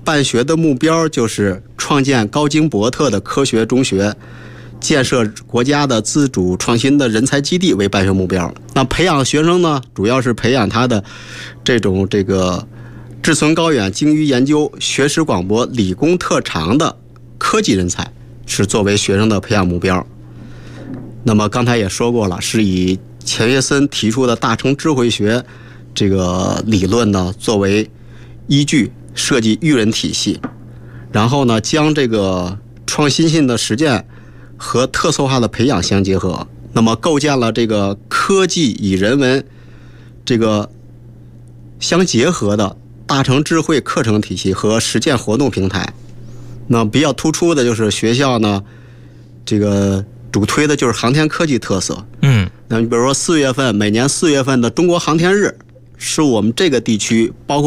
办学的目标就是创建高精博特的科学中学，建设国家的自主创新的人才基地为办学目标。那培养学生呢，主要是培养他的这个志存高远、精于研究、学识广博、理工特长的科技人才，是作为学生的培养目标。那么刚才也说过了，是以钱学森提出的大乘智慧学这个理论呢作为依据设计育人体系，然后呢将这个创新性的实践和特色化的培养相结合，那么构建了这个科技与人文这个相结合的大乘智慧课程体系和实践活动平台。那比较突出的就是学校呢这个主推的就是航天科技特色。那你比如说每年4月份的中国航天日，是我们这个地区包括